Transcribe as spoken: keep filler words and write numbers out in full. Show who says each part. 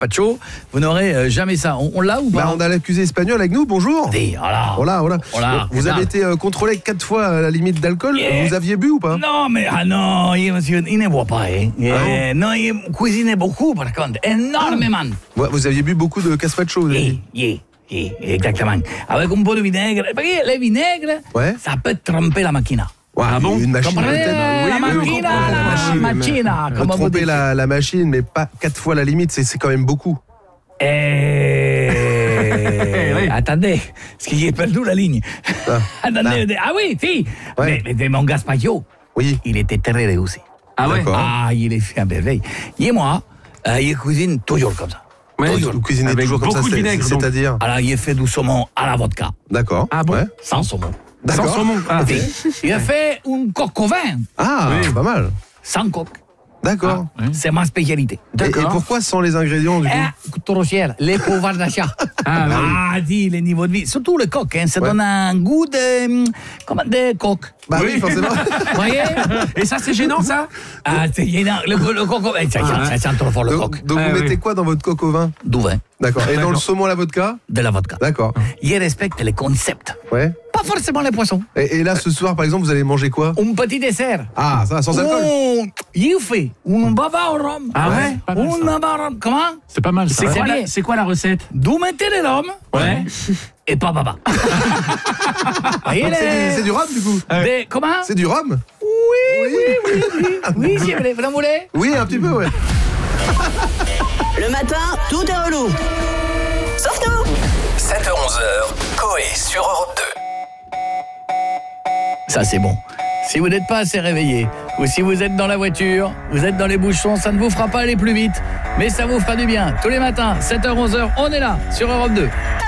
Speaker 1: Pacho, vous n'aurez euh, jamais ça. On, on l'a ou pas?
Speaker 2: Bah, on a l'accusé espagnol avec nous, bonjour.
Speaker 1: Oui, voilà.
Speaker 2: Voilà, voilà.
Speaker 1: Voilà.
Speaker 2: Vous avez été euh, contrôlé quatre fois à la limite d'alcool.
Speaker 1: Yeah.
Speaker 2: Vous aviez bu ou pas?
Speaker 1: Non, mais ah non, il, monsieur, il ne boit pas. Hein.
Speaker 2: Ah
Speaker 1: non, il cuisine beaucoup, par contre, énormément.
Speaker 2: Ouais, vous aviez bu beaucoup de Caspacho, vous avez dit.
Speaker 1: Yeah, yeah, yeah, exactement. Avec un peu de vinaigre. Parce que le vinaigre,
Speaker 2: Ouais.
Speaker 1: ça peut tromper la machine.
Speaker 2: Ouais,
Speaker 3: Ah bon?
Speaker 2: une machine
Speaker 1: Comprenez
Speaker 2: peut-être.
Speaker 1: la
Speaker 2: Oui, oui, oui,
Speaker 1: machine,
Speaker 2: comprends,
Speaker 1: la
Speaker 2: machine, mais-
Speaker 1: machine,
Speaker 2: Vous
Speaker 1: comment vous
Speaker 2: trompez
Speaker 1: dites?
Speaker 2: la, la machine, mais pas quatre fois la limite, c'est c'est quand même beaucoup.
Speaker 1: Eh,
Speaker 3: oui.
Speaker 1: Attendez, parce qu'il est perdu la ligne.
Speaker 2: Ah.
Speaker 1: Attendez, ah oui, si.
Speaker 2: Ouais.
Speaker 1: Mais, mais mon Gaspacho,
Speaker 2: Oui.
Speaker 1: il était très réussi.
Speaker 3: Ah ouais.
Speaker 2: D'accord.
Speaker 1: Ah, il est fait à merveille. Et moi, euh, il cuisine toujours comme ça.
Speaker 3: Ouais.
Speaker 2: Vous cuisinez
Speaker 3: Avec
Speaker 2: toujours comme ça,
Speaker 3: beaucoup de
Speaker 2: c'est-
Speaker 3: vinaigre, donc.
Speaker 2: c'est-à-dire.
Speaker 1: Alors, il fait du saumon à la vodka,
Speaker 2: D'accord.
Speaker 3: Ah bon?
Speaker 2: Ouais.
Speaker 1: sans saumon.
Speaker 2: D'accord.
Speaker 3: Sans saumon. Ah.
Speaker 1: Oui. Il a fait un coq au vin,
Speaker 2: Ah,
Speaker 3: Oui.
Speaker 2: pas mal.
Speaker 1: sans coq.
Speaker 2: D'accord.
Speaker 1: C'est ma spécialité.
Speaker 2: Et, et
Speaker 3: D'accord.
Speaker 2: pourquoi sans les ingrédients du coup?
Speaker 1: Eh, trop cher, les pouvoirs d'achat.
Speaker 3: Ah, bah oui.
Speaker 1: Ah, dis, les niveaux de vie. Surtout le coq, hein, ça
Speaker 2: Ouais.
Speaker 1: donne un goût de, comment, de coq.
Speaker 2: Bah oui, forcément.
Speaker 1: Vous voyez?
Speaker 3: Et ça, c'est gênant, ça?
Speaker 1: Ah, c'est gênant. Le, le coq au vin, ça, ça, ça sent trop fort le coq.
Speaker 2: Donc, donc
Speaker 3: Ah,
Speaker 2: vous
Speaker 3: oui.
Speaker 2: mettez quoi dans votre coq au vin?
Speaker 1: Du vin,
Speaker 2: D'accord. Et dans
Speaker 3: D'accord.
Speaker 2: le saumon à la vodka?
Speaker 1: de la vodka.
Speaker 2: D'accord.
Speaker 1: Il respecte les concepts.
Speaker 2: Ouais.
Speaker 1: Pas forcément les poissons.
Speaker 2: Et, et là, ce soir, par exemple, vous allez manger quoi?
Speaker 1: Un petit dessert.
Speaker 2: Ah, ça, sans alcool.
Speaker 1: Oh, il fait un baba au rhum.
Speaker 3: Ah ouais?
Speaker 4: Pas mal,
Speaker 1: Un
Speaker 4: ça.
Speaker 1: baba au rhum. Comment?
Speaker 4: C'est pas mal, ça.
Speaker 3: C'est quoi,
Speaker 1: bien.
Speaker 3: la- c'est quoi la recette?
Speaker 1: Vous mettez le rhum
Speaker 3: Ouais.
Speaker 1: et pas baba. Voyez
Speaker 2: Donc, c'est
Speaker 1: les-
Speaker 2: du- c'est du rhum, du coup?
Speaker 1: des- Comment?
Speaker 2: C'est du rhum?
Speaker 1: Oui, oui, oui, oui. Oui, c'est vrai. Vous en voulez?
Speaker 2: Oui, un petit peu, ouais.
Speaker 5: Le matin, tout est relou. Sauf nous.
Speaker 6: sept heures onze heures, Coé sur Europe deux.
Speaker 1: Ça, c'est bon. Si vous n'êtes pas assez réveillé, ou si vous êtes dans la voiture, vous êtes dans les bouchons, ça ne vous fera pas aller plus vite, mais ça vous fera du bien. Tous les matins, sept heures onze heures, on est là, sur Europe deux.